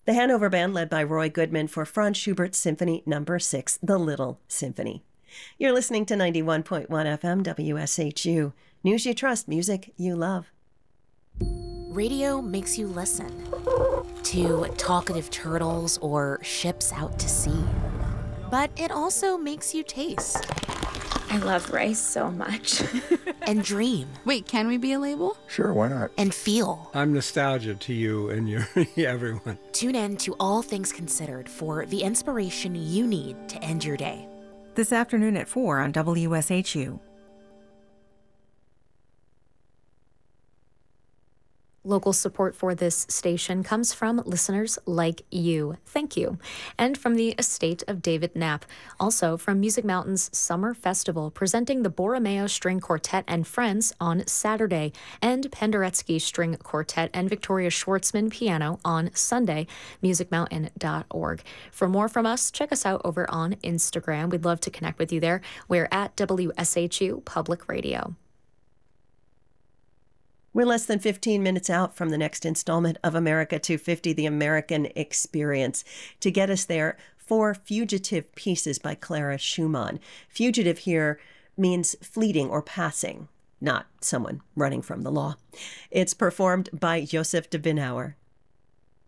The Hanover Band, led by Roy Goodman, for Franz Schubert Symphony No. 6, The Little Symphony. You're listening to 91.1 FM WSHU. News you trust, music you love. Radio makes you listen to talkative turtles or ships out to sea. But it also makes you taste. I love rice so much. And dream. Wait, can we be a label? Sure, why not? And feel. I'm nostalgia to you and your everyone. Tune in to All Things Considered for the inspiration you need to end your day. This afternoon at 4 on WSHU. Local support for this station comes from listeners like you. Thank you. And from the estate of David Knapp. Also from Music Mountain's Summer Festival, presenting the Borromeo String Quartet and Friends on Saturday, and Penderecki String Quartet and Victoria Schwartzman Piano on Sunday, musicmountain.org. For more from us, check us out over on Instagram. We'd love to connect with you there. We're at WSHU Public Radio. We're less than 15 minutes out from the next installment of America 250, The American Experience. To get us there, 4 fugitive pieces by Clara Schumann. Fugitive here means fleeting or passing, not someone running from the law. It's performed by Joseph de Winauer.